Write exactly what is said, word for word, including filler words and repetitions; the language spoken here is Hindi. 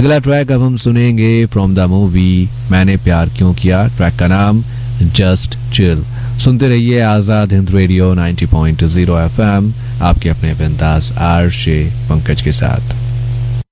अगला ट्रैक अब हम सुनेंगे फ्रॉम द मूवी मैंने प्यार क्यों किया। ट्रैक का नाम जस्ट चिल। सुनते रहिए Azad Hind radio ninety point zero FM, आपके अपने बिंदास आरजे पंकज के साथ।